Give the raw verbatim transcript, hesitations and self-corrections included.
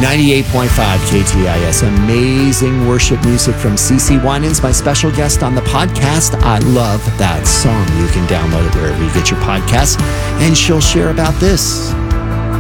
ninety-eight point five K T I S. Amazing worship music from CeCe Winans, my special guest on the podcast. I love that song. You can download it wherever you get your podcasts. And she'll share about this.